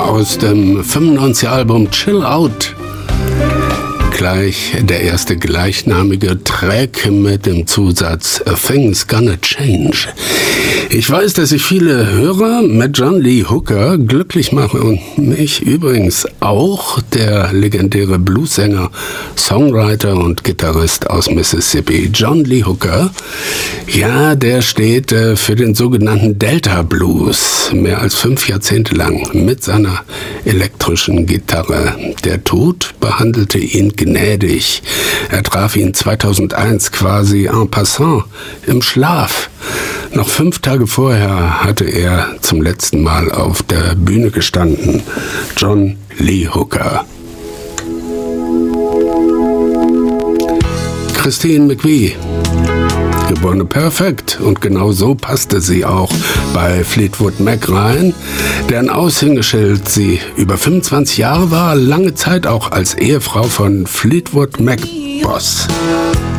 aus dem 95-Album Chill Out. Gleich der erste gleichnamige Track mit dem Zusatz Things Gonna Change. Ich weiß, dass ich viele Hörer mit John Lee Hooker glücklich mache und mich übrigens auch. Der legendäre Bluessänger, Songwriter und Gitarrist aus Mississippi, John Lee Hooker, ja, der steht für den sogenannten Delta Blues mehr als 5 Jahrzehnte lang mit seiner elektrischen Gitarre. Der Tod behandelte ihn gnädig. Er traf ihn 2001 quasi en passant im Schlaf. Noch 5 Tage vorher hatte er zum letzten Mal auf der Bühne gestanden. John Lee Hooker. Christine McVie, geborene Perfect, und genau so passte sie auch bei Fleetwood Mac rein, deren Aushängeschild sie über 25 Jahre war, lange Zeit auch als Ehefrau von Fleetwood Mac Boss